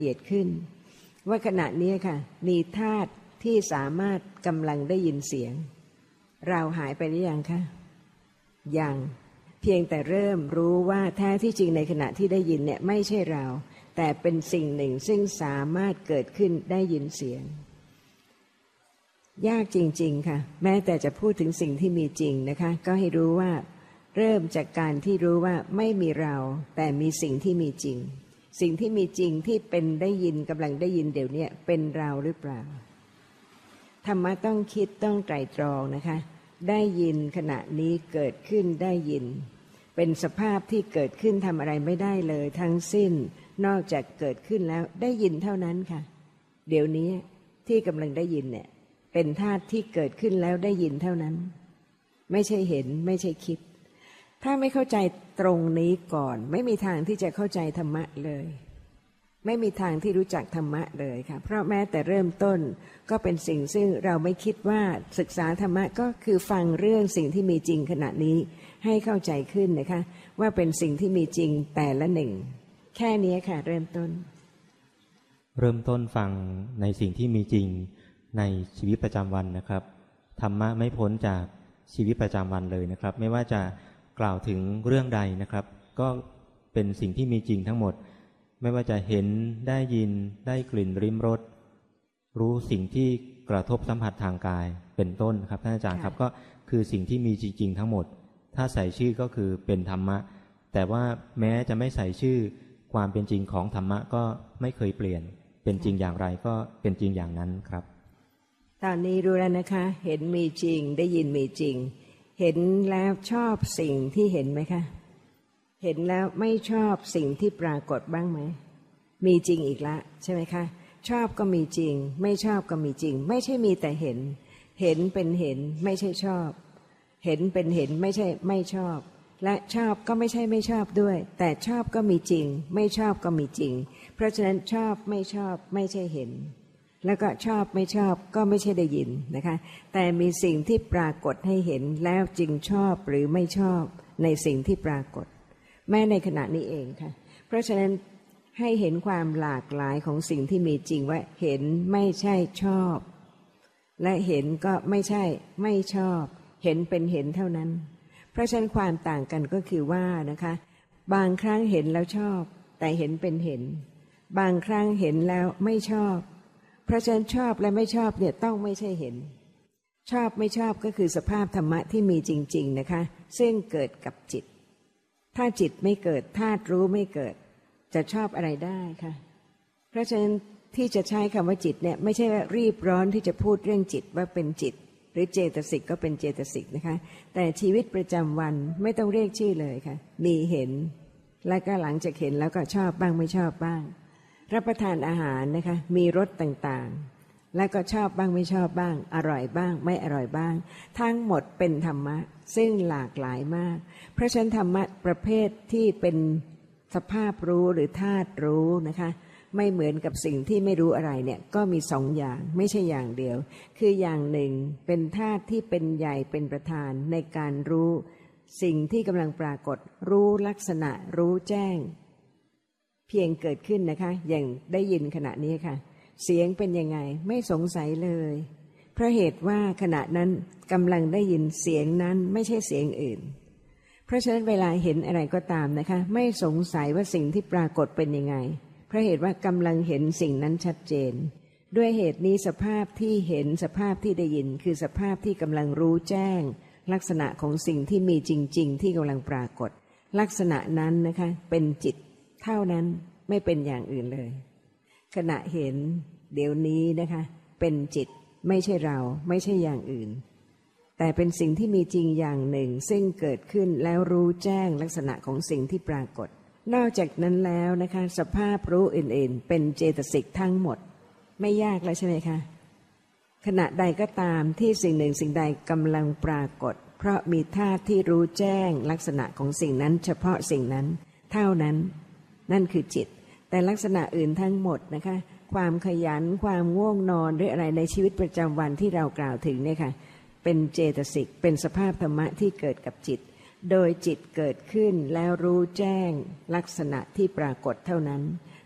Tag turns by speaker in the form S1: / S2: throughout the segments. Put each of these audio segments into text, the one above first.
S1: ละเอียดขึ้นว่าขณะนี้ค่ะมีธาตุที่สามารถกำลังได้ยินเสียงเราหายไปหรือยังคะยังเพียงแต่เริ่มรู้ว่าแท้ที่จริงในขณะที่ได้ยินเนี่ยไม่ใช่เราแต่เป็นสิ่งหนึ่งซึ่งสามารถเกิดขึ้นได้ยินเสียงยากจริงๆค่ะแม้แต่จะพูดถึงสิ่งที่มีจริงนะคะก็ให้รู้ว่าเริ่มจากการที่รู้ว่าไม่มีเราแต่มีสิ่งที่มีจริงสิ่งที่มีจริงที่เป็นได้ยินกำลังได้ยินเดี๋ยวนี้เป็นเราหรือเปล่าธรรมะต้องคิดต้องไตร่ตรองนะคะได้ยินขณะนี้เกิดขึ้นได้ยินเป็นสภาพที่เกิดขึ้นทำอะไรไม่ได้เลยทั้งสิ้นนอกจากเกิดขึ้นแล้วได้ยินเท่านั้นค่ะเดี๋ยวนี้ที่กำลังได้ยินเนี่ยเป็นธาตุที่เกิดขึ้นแล้วได้ยินเท่านั้นไม่ใช่เห็นไม่ใช่คิดถ้าไม่เข้าใจตรงนี้ก่อนไม่มีทางที่จะเข้าใจธรรมะเลยไม่มีทางที่รู้จักธรรมะเลยค่ะเพราะแม้แต่เริ่มต้นก็เป็นสิ่งซึ่งเราไม่คิดว่าศึกษาธรรมะก็คือฟังเรื่องสิ่งที่มีจริงขณะนี้ให้เข้าใจขึ้นนะคะว่าเป็นสิ่งที่มีจริงแต่ละหนึ่งแค่นี้ค่ะเริ่มต้น
S2: ฟังในสิ่งที่มีจริงในชีวิตประจำวันนะครับธรรมะไม่พ้นจากชีวิตประจำวันเลยนะครับไม่ว่าจะกล่าวถึงเรื่องใดนะครับก็เป็นสิ่งที่มีจริงทั้งหมดไม่ว่าจะเห็นได้ยินได้กลิ่นลิ้มรสรู้สิ่งที่กระทบสัมผัสทางกายเป็นต้นครับท่านอาจารย์ครับก็คือสิ่งที่มีจริงๆทั้งหมดถ้าใส่ชื่อก็คือเป็นธรรมะแต่ว่าแม้จะไม่ใส่ชื่อความเป็นจริงของธรรมะก็ไม่เคยเปลี่ยนเป็นจริงอย่างไรก็เป็นจริงอย่างนั้นครับ
S1: ตอนนี้รู้แล้วนะคะเห็นมีจริงได้ยินมีจริงเห็นแล้วชอบสิ่งที่เห็นไหมคะเห็นแล้วไม่ชอบสิ่งที่ปรากฏบ้างไหมมีจริงอีกละใช่ไหมคะชอบก็มีจริงไม่ชอบก็มีจริงไม่ใช่มีแต่เห็นเป็นเห็นไม่ใช่ชอบเห็นเป็นเห็นไม่ใช่ไม่ชอบและชอบก็ไม่ใช่ไม่ชอบด้วยแต่ชอบก็มีจริงไม่ชอบก็มีจริงเพราะฉะนั้นชอบไม่ชอบไม่ใช่เห็นแล้วก็ชอบไม่ชอบก็ไม่ใช่ได้ยินนะคะแต่มีสิ่งที่ปรากฏให้เห็นแล้วจึงชอบหรือไม่ชอบในสิ่งที่ปรากฏแม้ในขณะนี้เองค่ะเพราะฉะนั้นให้เห็นความหลากหลายของสิ่งที่มีจริงว่าเห็นไม่ใช่ชอบและเห็นก็ไม่ใช่ไม่ชอบเห็นเป็นเห็นเท่านั้นเพราะฉะนั้นความต่างกันก็คือว่านะคะบางครั้งเห็นแล้วชอบแต่เห็นเป็นเห็นบางครั้งเห็นแล้วไม่ชอบเพราะฉะนั้นชอบและไม่ชอบเนี่ยต้องไม่ใช่เห็นชอบไม่ชอบก็คือสภาพธรรมะที่มีจริงๆนะคะซึ่งเกิดกับจิตถ้าจิตไม่เกิดธาตุรู้ไม่เกิดจะชอบอะไรได้คะเพราะฉะนั้นที่จะใช้คำว่าจิตเนี่ยไม่ใช่ว่ารีบร้อนที่จะพูดเรื่องจิตว่าเป็นจิตหรือเจตสิกก็เป็นเจตสิกนะคะแต่ชีวิตประจำวันไม่ต้องเรียกชื่อเลยค่ะมีเห็นแล้วก็หลังจากเห็นแล้วก็ชอบบ้างไม่ชอบบ้างรับประทานอาหารนะคะมีรสต่างๆแล้วก็ชอบบ้างไม่ชอบบ้างอร่อยบ้างไม่อร่อยบ้างทั้งหมดเป็นธรรมะซึ่งหลากหลายมากเพราะฉะนั้นธรรมะประเภทที่เป็นสภาพรู้หรือธาตุรู้นะคะไม่เหมือนกับสิ่งที่ไม่รู้อะไรเนี่ยก็มีสองอย่างไม่ใช่อย่างเดียวคืออย่างหนึ่งเป็นธาตุที่เป็นใหญ่เป็นประธานในการรู้สิ่งที่กำลังปรากฏรู้ลักษณะรู้แจ้งเพียงเกิดขึ้นนะคะอย่างได้ยินขณะนี้ค่ะเสียงเป็นยังไงไม่สงสัยเลยเพราะเหตุว่าขณะนั้นกำลังได้ยินเสียงนั้นไม่ใช่เสียงอื่นเพราะฉะนั้นเวลาเห็นอะไรก็ตามนะคะไม่สงสัยว่าสิ่งที่ปรากฏเป็นยังไงเพราะเหตุว่ากำลังเห็นสิ่งนั้นชัดเจนด้วยเหตุนี้สภาพที่เห็นสภาพที่ได้ยินคือสภาพที่กำลังรู้แจ้งลักษณะของสิ่งที่มีจริงๆที่กำลังปรากฏลักษณะนั้นนะคะเป็นจิตเท่านั้นไม่เป็นอย่างอื่นเลยขณะเห็นเดี๋ยวนี้นะคะเป็นจิตไม่ใช่เราไม่ใช่อย่างอื่นแต่เป็นสิ่งที่มีจริงอย่างหนึ่งซึ่งเกิดขึ้นแล้วรู้แจ้งลักษณะของสิ่งที่ปรากฏนอกจากนั้นแล้วนะคะสภาพรู้อื่นๆเป็นเจตสิกทั้งหมดไม่ยากแล้วใช่ไหมคะขณะใดก็ตามที่สิ่งหนึ่งสิ่งใดกำลังปรากฏเพราะมีธาตุที่รู้แจ้งลักษณะของสิ่งนั้นเฉพาะสิ่งนั้นเท่านั้นนั่นคือจิตแต่ลักษณะอื่นทั้งหมดนะคะความขยันความง่วงนอนหรืออะไรในชีวิตประจำวันที่เรากล่าวถึงเนี่ยค่ะเป็นเจตสิกเป็นสภาพธรรมะที่เกิดกับจิตโดยจิตเกิดขึ้นแล้วรู้แจ้งลักษณะที่ปรากฏเท่านั้น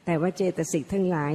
S1: แต่ว่าเจตสิกทั้งหลาย